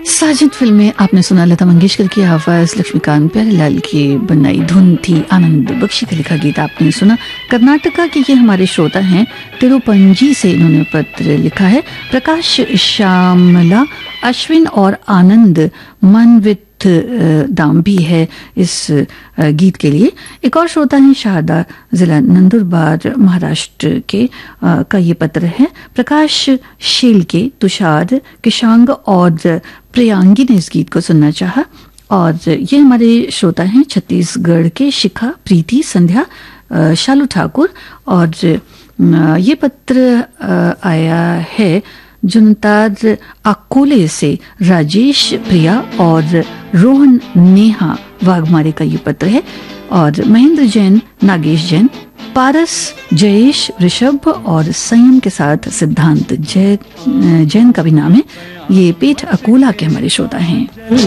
Sajid film में आपने सुना लता मंगेशकर की आवाज, लक्ष्मीकांत प्यारेलाल की बनाई धुन थी, आनंद बख्शी का लिखा गीत आपने सुना। कर्नाटका के ये हमारे श्रोता हैं, तिरुपंजी से इन्होंने पत्र लिखा है। प्रकाश, श्यामला, अश्विन और आनंद मनवित दाम भी है इस गीत के लिए। एक और श्रोता है शारदा, जिला नंदुरबार महाराष्ट्र के का ये पत्र है। प्रकाश शील के, तुषार, किशांग और प्रियांगी ने इस गीत को सुनना चाहा। और ये हमारे श्रोता हैं छत्तीसगढ़ के शिखा, प्रीति, संध्या, शालू ठाकुर। और ये पत्र आया है जुनतार अकोले से राजेश, प्रिया और रोहन नेहा वाघमारे का ये पत्र है। और महेंद्र जैन, नागेश जैन, पारस, जयेश, ऋषभ और संयम के साथ सिद्धांत जैन का भी नाम है। ये पेठ अकोला के हमारे श्रोता हैं।